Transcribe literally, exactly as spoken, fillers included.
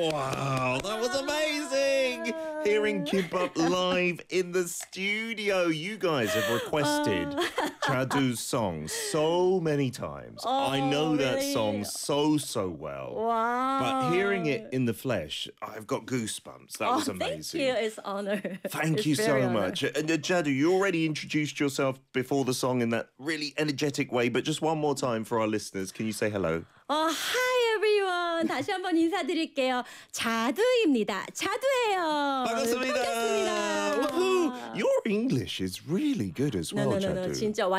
Wow, that was amazing! Hearing Kimbap live in the studio. You guys have requested Jadu's song so many times. Oh, I know that really? song so, so well. Wow. But hearing it in the flesh, I've got goosebumps. That oh, was amazing. Thank you. It's an honor. Thank It's you very so honor. much. And uh, Jadu, you already introduced yourself before the song in that really energetic way, but just one more time for our listeners, can you say hello? 어, hi everyone. 다시 한번 인사드릴게요. 자두입니다. 자두예요. 반갑습니다. 반갑습니다. Woohoo! Your English is really good as No, well, no, no, no. Jadu. 진짜